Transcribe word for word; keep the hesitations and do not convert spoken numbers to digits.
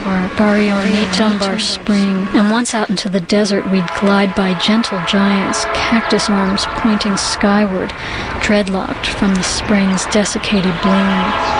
or Barrio Nitumbar Spring. And once out into the desert, we'd glide by gentle giants, cactus arms pointing skyward, dreadlocked from the spring's desiccated bloom.